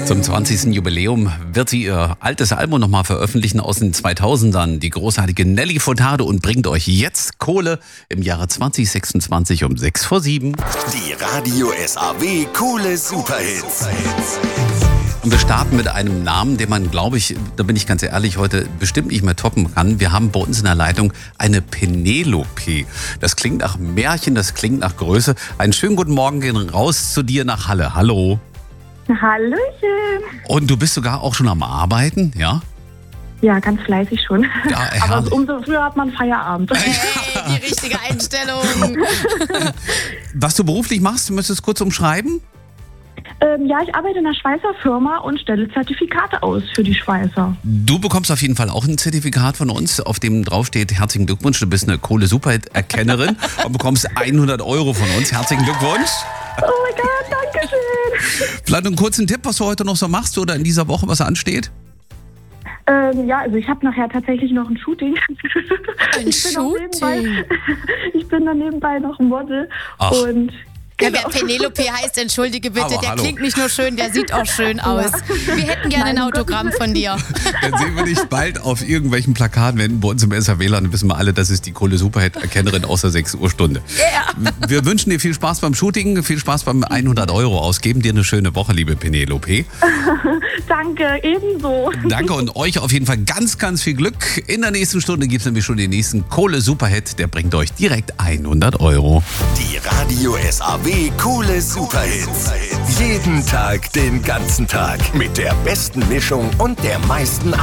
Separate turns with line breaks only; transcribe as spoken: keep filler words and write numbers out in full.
Zum zwanzigsten Jubiläum wird sie ihr altes Album nochmal veröffentlichen aus den zweitausendern. Die großartige Nelly Furtado und bringt euch jetzt Kohle im Jahre zwanzig sechsundzwanzig um sechs vor sieben.
Die Radio S A W Kohle Superhits.
Und wir starten mit einem Namen, den man, glaube ich, da bin ich ganz ehrlich, heute bestimmt nicht mehr toppen kann. Wir haben bei uns in der Leitung eine Penelope. Das klingt nach Märchen, das klingt nach Größe. Einen schönen guten Morgen, gehen raus zu dir nach Halle. Hallo.
Hallöchen.
Und du bist sogar auch schon am Arbeiten, ja?
Ja, ganz fleißig schon.
Ja,
aber umso früher hat man Feierabend.
Hey, die richtige Einstellung.
Was du beruflich machst, du müsstest kurz umschreiben?
Ähm, ja, ich arbeite in einer Schweißerfirma und stelle Zertifikate aus für die Schweißer.
Du bekommst auf jeden Fall auch ein Zertifikat von uns, auf dem draufsteht, herzlichen Glückwunsch, du bist eine Kohle-Superhit-Erkennerin und bekommst hundert Euro von uns. Herzlichen Glückwunsch.
Oh mein Gott, danke schön.
Vielleicht einen kurzen Tipp, was du heute noch so machst oder in dieser Woche, was ansteht?
Ähm, ja, also ich habe nachher tatsächlich noch ein Shooting.
Ein
ich bin noch
Shooting?
nebenbei, ich bin dann nebenbei noch ein Model.
Ach.
Und
Ja,
genau.
wer Penelope heißt, entschuldige bitte,
Aber
der
hallo.
klingt nicht nur schön, der sieht auch schön aus. Wir hätten gerne ein
Nein,
Autogramm von dir.
Dann sehen wir dich bald auf irgendwelchen Plakaten, wenn bei uns im S A W-Land wissen wir alle, das ist die Kohle-Superhit-Erkennerin aus der sechs Uhr Stunde.
Ja.
Wir wünschen dir viel Spaß beim Shooting, viel Spaß beim hundert Euro ausgeben. Dir eine schöne Woche, liebe Penelope.
Danke, ebenso.
Danke und euch auf jeden Fall ganz, ganz viel Glück. In der nächsten Stunde gibt es nämlich schon den nächsten Kohle-Superhit. Der bringt euch direkt hundert Euro.
Die Radio S A W Kohle Superhits. Jeden Tag, den ganzen Tag. Mit der besten Mischung und der meisten